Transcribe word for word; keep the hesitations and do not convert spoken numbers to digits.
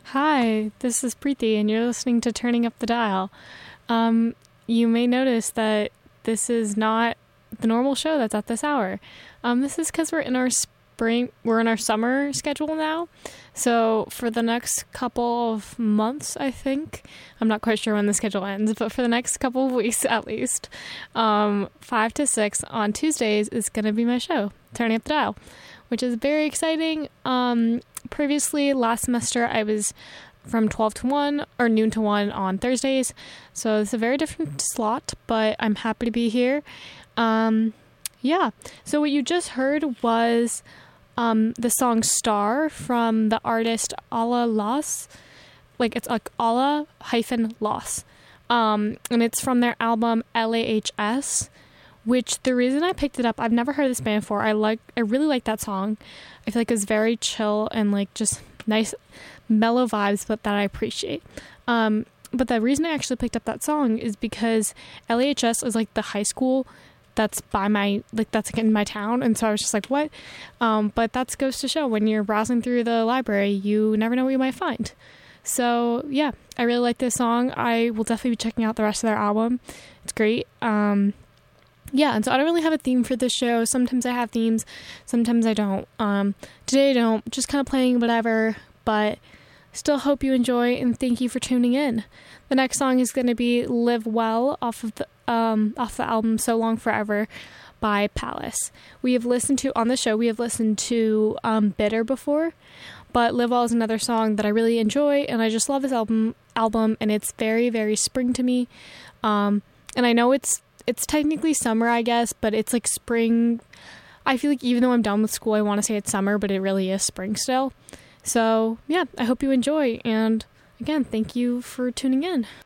Hi, this is Preeti, and you're listening to Turning Up the Dial. Um, you may notice that this is not the normal show that's at this hour. Um, this is because we're in our spring, we're in our summer schedule now. So for the next couple of months, I think, I'm not quite sure when the schedule ends, but for the next couple of weeks at least, um, five to six on Tuesdays is going to be my show, Turning Up the Dial, which is very exciting. Um, previously, last semester, I was from twelve to one or noon to one on Thursdays. So it's a very different slot, but I'm happy to be here. Um, yeah. So what you just heard was um, the song Star from the artist Alla Loss. Like it's like Alla hyphen Loss. Um, and it's from their album L A H S. Which the reason I picked it up, I've never heard this band before. I like, I really like that song. I feel like it's very chill and like just nice, mellow vibes, but that I appreciate. Um, but the reason I actually picked up that song is because L A H S is like the high school that's by my, like that's like in my town. And so I was just like, what? Um, but that goes to show when you're browsing through the library, you never know what you might find. So yeah, I really like this song. I will definitely be checking out the rest of their album. It's great. Um, Yeah, and so I don't really have a theme for this show. Sometimes I have themes, sometimes I don't. Um, today I don't, just kind of playing whatever, but still hope you enjoy and thank you for tuning in. The next song is going to be Live Well off of the um, off the album So Long Forever by Palace. We have listened to, on the show, we have listened to um, Bitter before, but Live Well is another song that I really enjoy, and I just love this album, album and it's very, very spring to me. Um, and I know it's It's technically summer, I guess, but it's like spring. I feel like even though I'm done with school, I want to say it's summer, but it really is spring still. So, yeah, I hope you enjoy. And again, thank you for tuning in.